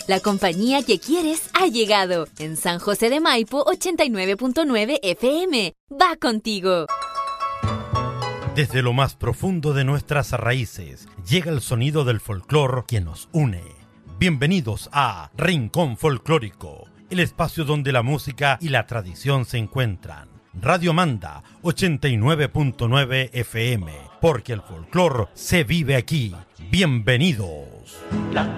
La compañía que quieres ha llegado. En San José de Maipo, 89.9 FM. Va contigo. Desde lo más profundo de nuestras raíces, llega el sonido del folclor que nos une. Bienvenidos a Rincón Folclórico, el espacio donde la música y la tradición se encuentran. Radio Manda 89.9 FM, porque el folclor se vive aquí. Bienvenidos.